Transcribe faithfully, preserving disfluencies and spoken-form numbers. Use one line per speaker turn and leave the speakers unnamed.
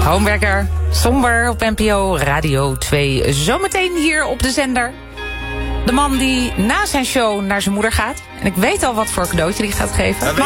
Homewerker, somber op N P O Radio twee. Zometeen hier op de zender. De man die na zijn show naar zijn moeder gaat. En ik weet al wat voor cadeautje die gaat geven.
Dat
Mag